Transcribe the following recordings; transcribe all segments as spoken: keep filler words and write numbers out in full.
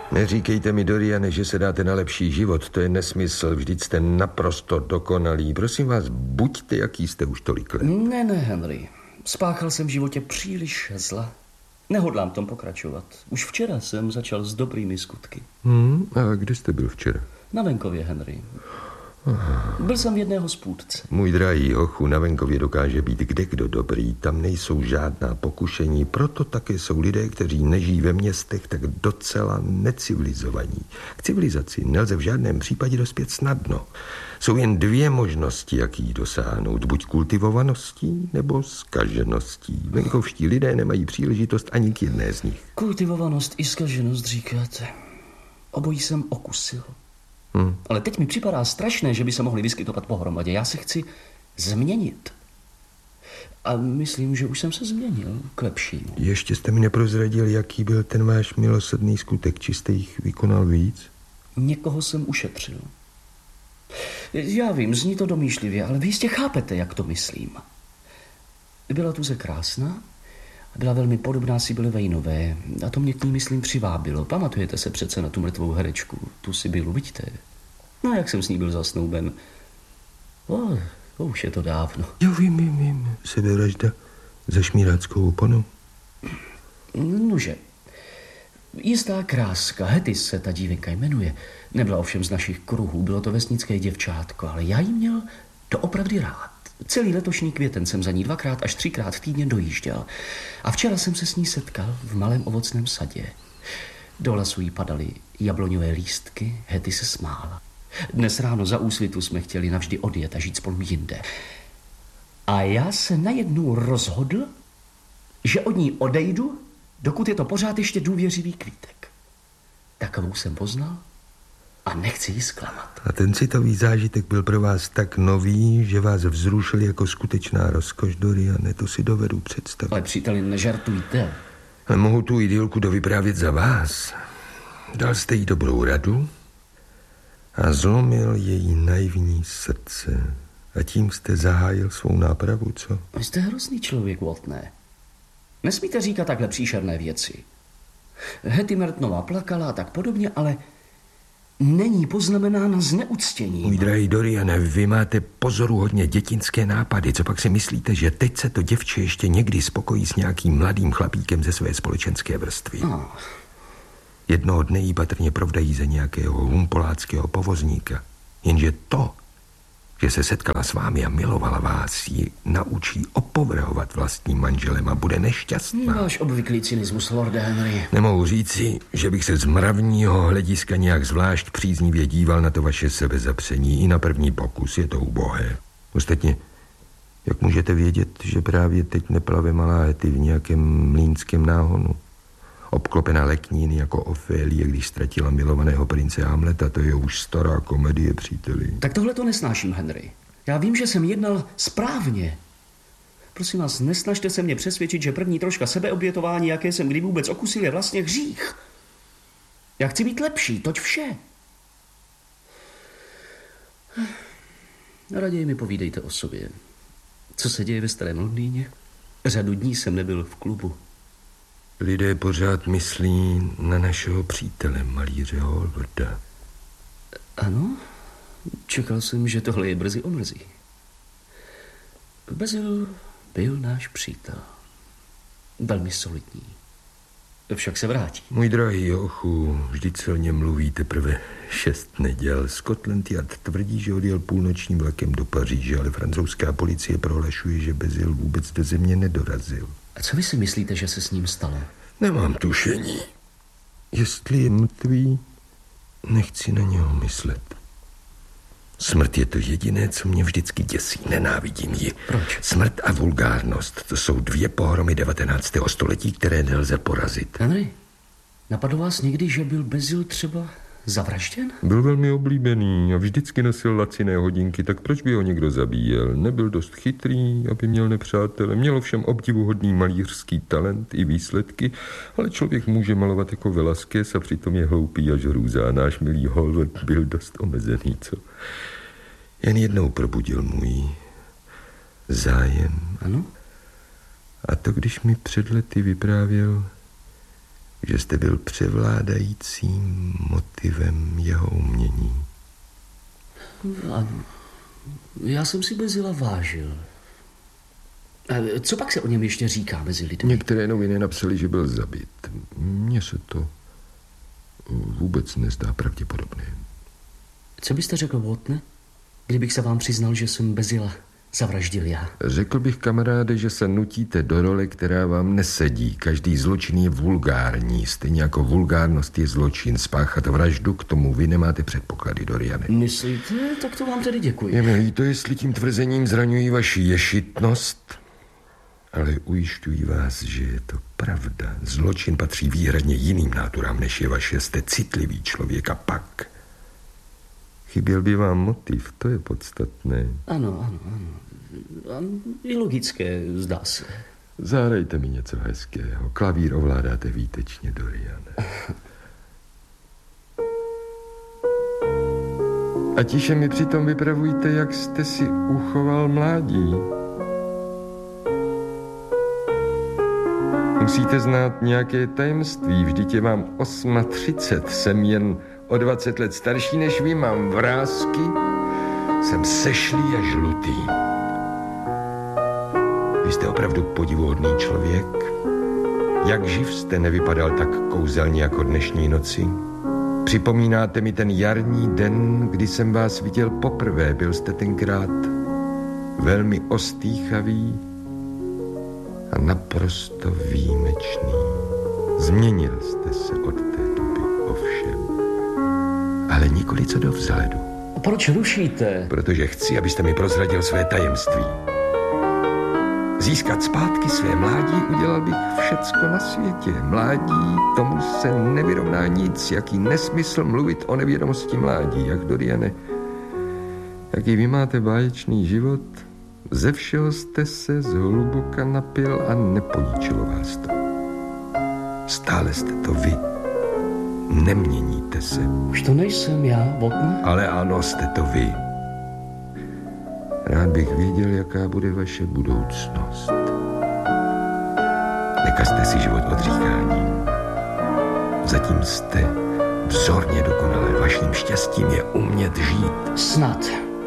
Neříkejte mi, Doriane, že se dáte na lepší život. To je nesmysl. Vždyť jste naprosto dokonalý. Prosím vás, buďte, jaký jste už tolik let. Ne, ne, Henry. Spáchal jsem v životě příliš zla. Nehodlám tom pokračovat. Už včera jsem začal s dobrými skutky. Hmm, a kde jste byl včera? Na venkově, Henry. Aha. Byl jsem v jedné hospůdce. Můj drahý ochu, na venkově dokáže být kdekdo dobrý. Tam nejsou žádná pokušení. Proto také jsou lidé, kteří nežijí ve městech, tak docela necivilizovaní. K civilizaci nelze v žádném případě dospět snadno. Jsou jen dvě možnosti, jak jí dosáhnout. Buď kultivovaností, nebo zkažeností. Venkovští lidé nemají příležitost ani k jedné z nich. Kultivovanost i zkaženost, říkáte. Obojí jsem okusil. Hmm. Ale teď mi připadá strašné, že by se mohli vyskytovat pohromadě. Já se chci změnit. A myslím, že už jsem se změnil k lepšímu. Ještě jste mi neprozradil, jaký byl ten váš milosrdný skutek. Či jste jich vykonal víc? Někoho jsem ušetřil. Já vím, zní to domýšlivě, ale vy jistě chápete, jak to myslím. Byla tu ze krásná a byla velmi podobná Sibylle Vaneové. A to mě k ní, myslím, přivábilo. Pamatujete se přece na tu mrtvou herečku, tu Sibyllu, vidíte? No, jak jsem s ní byl zasnouben. O, to už je to dávno. Jo, vím, vím, vím. Sebevražda za šmíráckou oponou. Nože, jistá kráska, Hetty se ta dívenka jmenuje. Nebyla ovšem z našich kruhů, bylo to vesnické děvčátko, ale já jí měl doopravdy rád. Celý letošní květen jsem za ní dvakrát až třikrát týdně dojížděl. A včera jsem se s ní setkal v malém ovocném sadě. Do lasu jí padaly jabloňové lístky, Hetty se smála. Dnes ráno za úsvitu jsme chtěli navždy odjet a žít spolu jinde. A já se najednou rozhodl, že od ní odejdu, dokud je to pořád ještě důvěřivý kvítek. Takovou jsem poznal a nechci ji zklamat. A ten citový zážitek byl pro vás tak nový, že vás vzrušil jako skutečná rozkoš, Doriane, to si dovedu představit. Ale příteli, nežartujte. Ale mohu tu idylku dovyprávět za vás. Dal jste jí dobrou radu a zlomil její naivní srdce. A tím jste zahájil svou nápravu, co? Jste hrozný člověk, Watne. Nesmíte říkat takhle příšerné věci. Hetty Mertonová plakala a tak podobně, ale není poznamenána zneuctěním. Můj drahý Doriane, vy máte pozoruhodně dětinské nápady. Co pak si myslíte, že teď se to děvče ještě někdy spokojí s nějakým mladým chlapíkem ze své společenské vrstvy? Oh. Jednoho dne jí patrně provdají za nějakého humpoláckého povozníka. Jenže to, že se setkala s vámi a milovala vás, ji naučí opovrhovat vlastním manželem a bude nešťastná. Váš obvyklý cynismus, lorde Henry. Nemohu říci, že bych se z mravního hlediska nějak zvlášť příznivě díval na to vaše sebezapření. I na první pokus je to ubohé. Ostatně, jak můžete vědět, že právě teď neplave malá Hetty v nějakém mlýnském náhonu? Obklopená lekníny jako Ofélie, když ztratila milovaného prince Hamleta, to je už stará komedie, příteli. Tak tohle to nesnáším, Henry. Já vím, že jsem jednal správně. Prosím vás, nesnažte se mě přesvědčit, že první troška sebeobětování, jaké jsem kdy vůbec okusil, je vlastně hřích. Já chci být lepší, toť vše. Raději mi povídejte o sobě. Co se děje ve starém Londýně? Řadu dní jsem nebyl v klubu. Lidé pořád myslí na našeho přítele, malíře Hallwarda. Ano, čekal jsem, že tohle je brzy omrzí. Basil byl náš přítel. Velmi solidní. Však se vrátí. Můj drahý ochu, vždyť se o něm mluví teprve šest neděl. Scotland Yard tvrdí, že odjel půlnočním vlakem do Paříže, ale francouzská policie prohlašuje, že Basil vůbec do země nedorazil. A co vy si myslíte, že se s ním stalo? Nemám tušení. Jestli je mrtvý, nechci na něho myslet. Smrt je to jediné, co mě vždycky děsí. Nenávidím ji. Proč? Smrt a vulgárnost, to jsou dvě pohromy devatenáctého století, které nelze porazit. Henry, napadlo vás někdy, že byl Basil třeba zavražděn? Byl velmi oblíbený a vždycky nosil laciné hodinky, tak proč by ho někdo zabíjel? Nebyl dost chytrý, aby měl nepřátele. Měl ovšem obdivuhodný malířský talent i výsledky, ale člověk může malovat jako Velázquez a přitom je hloupý až hrůza. Náš milý Hallward byl dost omezený, co? Jen jednou probudil můj zájem. Ano? A to, když mi před lety vyprávěl, že jste byl převládajícím motivem jeho umění. Ano. Já jsem si Bezila vážil. A co pak se o něm ještě říká mezi lidmi? Některé noviny napsali, že byl zabit. Mně se to vůbec nezdá pravděpodobné. Co byste řekl, Watne, kdybych se vám přiznal, že jsem Bezila zavraždil já? Řekl bych, kamaráde, že se nutíte do role, která vám nesedí. Každý zločin je vulgární, stejně jako vulgárnost je zločin. Spáchat vraždu, k tomu vy nemáte předpoklady, Doriane. Myslíte? Tak to vám tedy děkuji. Je mi líto, jestli tím tvrzením zraňují vaši ješitnost, ale ujišťuji vás, že je to pravda. Zločin patří výhradně jiným náturám, než je vaše. Jste citlivý člověk a pak chyběl by vám motiv, to je podstatné. Ano, ano, ano. A je logické, zdá se. Zahrajte mi něco hezkého. Klavír ovládáte výtečně, Doriane. A tiše mi přitom vypravujte, jak jste si uchoval mládí. Musíte znát nějaké tajemství, vždyť je vám třicet osm, jsem jen o dvacet let starší než vy, mám vrásky, jsem sešlý a žlutý. Vy jste opravdu podivuhodný člověk. Jak živ jste nevypadal tak kouzelně jako dnešní noci? Připomínáte mi ten jarní den, kdy jsem vás viděl poprvé. Byl jste tenkrát velmi ostýchavý a naprosto výjimečný. Změnil jste se od té doby, ovšem. Ale nikoli co do vzhledu. Proč rušíte? Protože chci, abyste mi prozradil své tajemství. Získat zpátky své mládí udělal bych všecko na světě. Mládí, tomu se nevyrovná nic, jaký nesmysl mluvit o nevědomosti mládí. Jak, Doriane, jaký vy máte báječný život, ze všeho jste se zhluboka napil a neponičilo vás to. Stále jste to vy. Neměníte se. Už to nejsem já, Watne? Ale ano, jste to vy. Rád bych věděl, jaká bude vaše budoucnost. Nekazte si život odříkáním. Zatím jste vzorně dokonalé. Vaším štěstím je umět žít. Snad.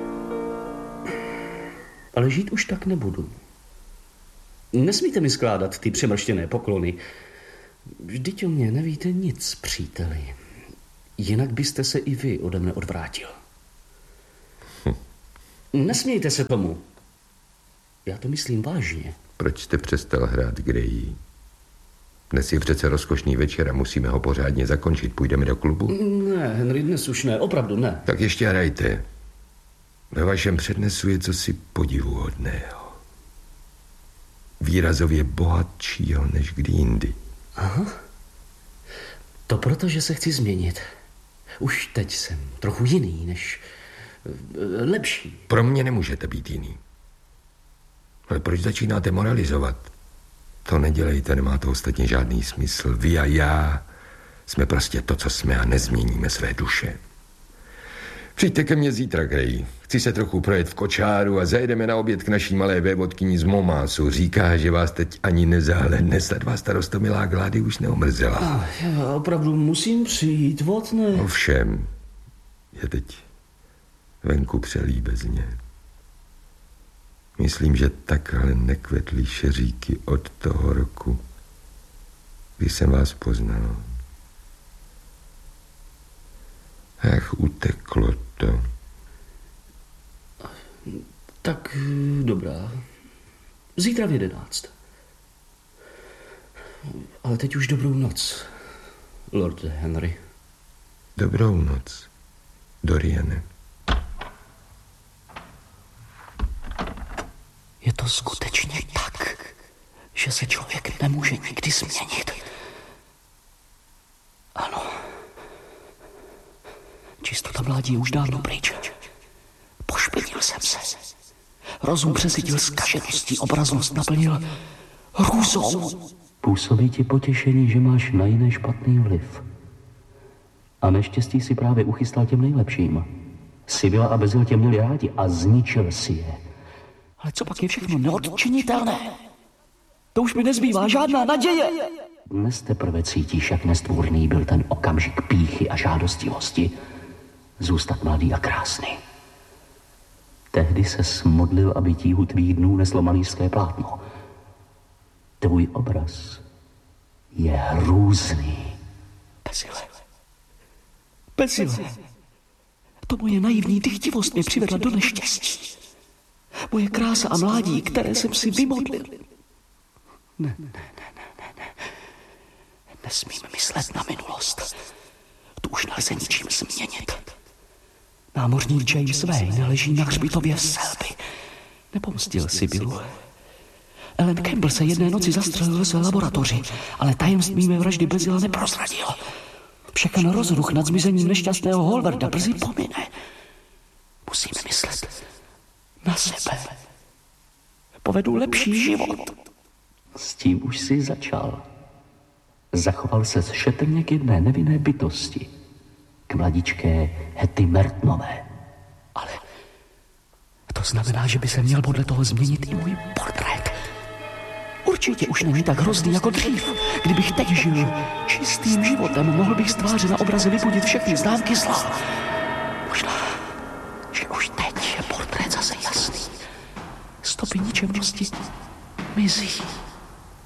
Ale žít už tak nebudu. Nesmíte mi skládat ty přemrštěné poklony. Vždyť o mě nevíte nic, příteli. Jinak byste se i vy ode mne odvrátil. Hm. Nesmějte se tomu. Já to myslím vážně. Proč jste přestal hrát Grejí? Dnes je přece rozkošný večer a musíme ho pořádně zakončit. Půjdeme do klubu? Ne, Henry, dnes už ne, opravdu ne. Tak ještě hrajte. Ve vašem přednesu je cosi podivuhodného. Výrazově bohatšího než kdy jindy. Aha. To proto, že se chci změnit. Už teď jsem trochu jiný, než lepší. Pro mě nemůžete být jiný. Ale proč začínáte moralizovat? To nedělejte, nemá to ostatně žádný smysl. Vy a já jsme prostě to, co jsme a nezměníme své duše. Přijďte ke mně zítra, Grey. Chci se trochu projet v kočáru a zajedeme na oběd k naší malé vévodkyni z Momásu. Říká, že vás teď ani nezahledne. Snad vás ta roztomilá Glády už neomrzela. Ah, já opravdu musím přijít, Watne. Ovšem, je teď venku přelíbezně. Myslím, že takhle nekvetly šeříky od toho roku, kdy jsem vás poznal. Ach, uteklo to. Tak dobrá. Zítra v jedenáct. Ale teď už dobrou noc, Lorde Henry. Dobrou noc, Doriane. Je to skutečně tak, že se člověk nemůže nikdy změnit. Ano. Čistota mládí je už dávno pryč. Pošpinil jsem se. Rozum přesytil zkažeností, obraznost naplnil hrůzou. Působí ti potěšení, že máš na jiné špatný vliv. A neštěstí si právě uchystal těm nejlepším. Sibyla a Bezil tě měli rádi a zničil si je. Ale co pak je všechno neodčinitelné? To už mi nezbývá žádná naděje. Dnes teprve cítíš, jak nestvůrný byl ten okamžik pýchy a žádostivosti zůstat mladý a krásný. Tehdy se smodlil, aby tíhu tvých dnů neslo malířské plátno. Tvůj obraz je hrůzný. Bezile. Bezile. To moje naivní dychtivost mě přivedla do neštěstí. Moje krása a mládí, které jsem si vymodlil. Ne, ne, ne, ne, ne, ne. Nesmím myslet na minulost. Tu už nelze ničím změnit. Námořník James Wayne leží na hřbitově Selby. Nepomstil si Billu. Ellen Campbell se jedné noci zastřelil ve své laboratoři, ale tajemství mé vraždy Bezila neprozradil. Všechen rozruch nad zmizením nešťastného Hallwarda brzy pomine. Musíme myslet na sebe. Povedu lepší život. S tím už jsi začal. Zachoval se šetrně k jedné nevinné bytosti, k mladičké Hetty Mertonové. Ale to znamená, že by se měl podle toho změnit i můj portrét. Určitě už není tak hrozný jako dřív. Kdybych teď žil čistým životem, mohl bych z tváře na obraze vypudit všechny známky zla. Možná, že už teď je portrét zase jasný. Stopy ničemnosti mizí.